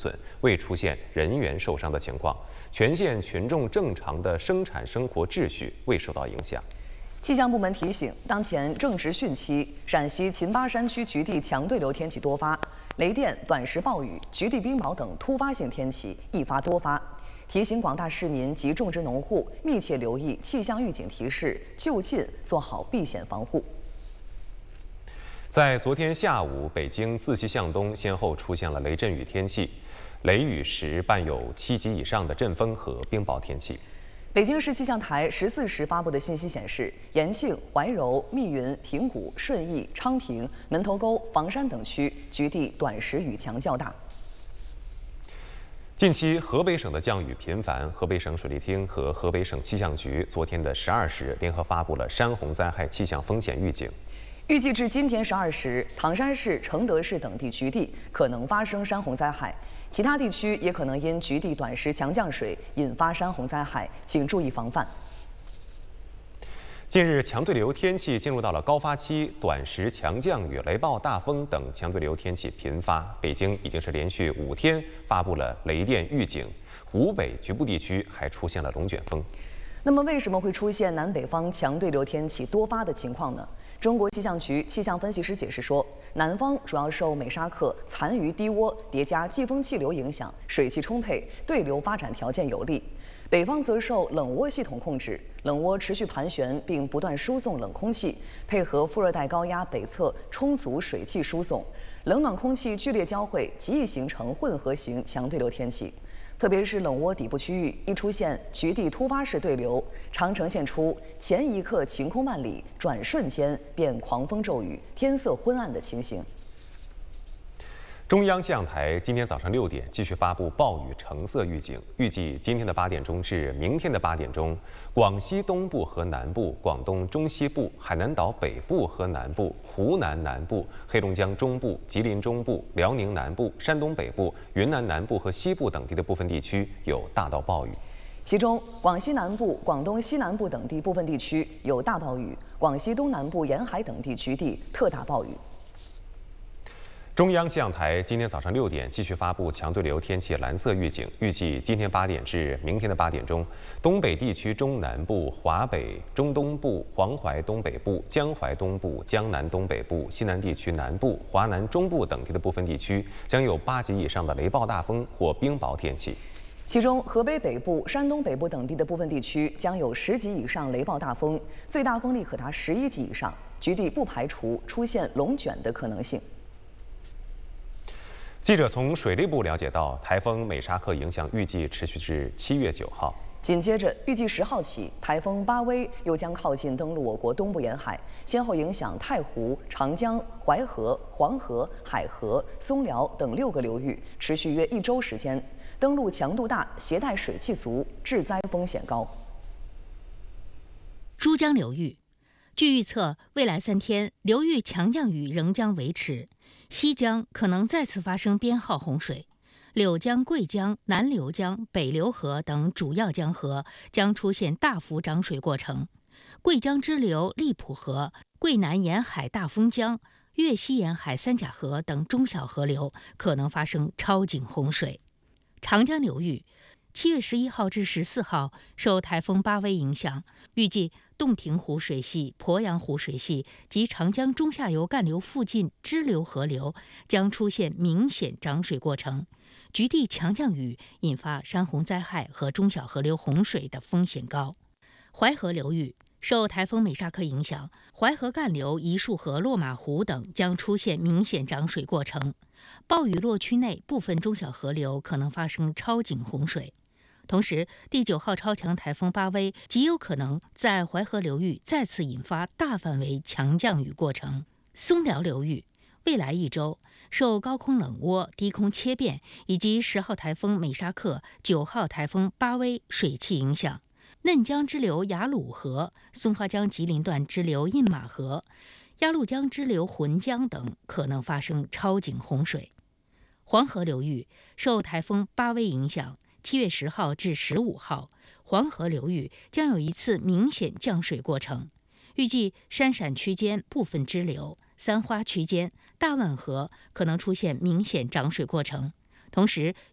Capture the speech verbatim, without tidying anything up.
存，未出现人员受伤的情况，全县群众正常的生产生活秩序未受到影响。 气象部门提醒，当前正值汛期，陕西秦巴山区局地强对流天气多发，雷电、短时暴雨、局地冰雹等突发性天气易发多发。提醒广大市民及种植农户密切留意气象预警提示，就近做好避险防护。 在昨天下午，北京自西向东先后出现了雷阵雨天气，雷雨时伴有七级以上的阵风和冰雹天气。 北京市气象台十四时发布的信息显示，延庆、怀柔、密云、平谷、顺义、昌平、门头沟、房山等区局地短时雨强较大。 近期，河北省的降雨频繁，河北省水利厅和河北省气象局昨天的十二时联合发布了山洪灾害气象风险预警。 预计至今天十二时，唐山市、承德市等地局地可能发生山洪灾害，其他地区也可能因局地短时强降水引发山洪灾害，请注意防范。 近日，强对流天气进入到了高发期，短时强降雨、雷暴大风等强对流天气频发。北京已经是连续五天发布了雷电预警，湖北局部地区还出现了龙卷风。 那么，为什么会出现南北方强对流天气多发的情况呢？中国气象局气象分析师解释说，南方主要受美沙克残余低涡叠加季风气流影响，水汽充沛，对流发展条件有利；北方则受冷涡系统控制，冷涡持续盘旋并不断输送冷空气，配合副热带高压北侧充足水汽输送，冷暖空气剧烈交汇，极易形成混合型强对流天气。特别是冷涡底部区域一出现局地突发式对流，常呈现出前一刻晴空万里，转瞬间变狂风骤雨、天色昏暗的情形。 中央气象台今天早上六点继续发布暴雨橙色预警，预计今天的八点钟至明天的八点钟，广西东部和南部、广东中西部、海南岛北部和南部、湖南南部、黑龙江中部、吉林中部、辽宁南部、山东北部、云南南部和西部等地的部分地区有大到暴雨。 其中，广西南部、广东西南部等地部分地区有大暴雨，广西东南部沿海等地局地特大暴雨。 中央气象台今天早上六点继续发布强对流天气蓝色预警，预计今天八点至明天的八点钟，东北地区中南部、华北、中东部、黄淮东北部、江淮东部、江南东北部、西南地区南部、华南中部等地的部分地区将有八级以上的雷暴大风或冰雹天气。 其中，河北北部、山东北部等地的部分地区将有十级以上雷暴大风，最大风力可达十一级以上，局地不排除出现龙卷的可能性。 记者从水利部了解到，台风美沙克影响预计持续至七月九号。 紧接着，预计十号起，台风巴威又将靠近登陆我国东部沿海，先后影响太湖、长江、淮河、黄河、海河、松辽等六个流域，持续约一周时间。登陆强度大，携带水汽足，致灾风险高。 珠江流域，据预测，未来三天流域强降雨仍将维持。西江可能再次发生编号洪水，柳江、贵江、南流江、北流河等主要江河将出现大幅涨水过程。贵江支流荔浦河、贵南沿海大丰江、粤西沿海三甲河等中小河流可能发生超警洪水。长江流域，七月十一号至十四号受台风巴威影响，预计洞庭湖水系、鄱阳湖水系及长江中下游干流附近支流河流将出现明显涨水过程，局地强降雨引发山洪灾害和中小河流洪水的风险高。淮河流域受台风美沙克影响，淮河干流一束河、落马湖等将出现明显涨水过程，暴雨落区内部分中小河流可能发生超警洪水。同时，第九号超强台风巴威极有可能在淮河流域再次引发大范围强降雨过程。松辽流域，未来一周受高空冷涡、低空切变以及十号台风美沙克、九号台风巴威水汽影响，嫩江支流雅鲁河、松花江吉林段支流印马河、鸭绿江支流浑江等可能发生超警洪水。黄河流域受台风巴威影响，七月十号至十五号，黄河流域将有一次明显降水过程。预计山陕区间部分支流、三花区间、大汶河可能出现明显涨水过程。同时，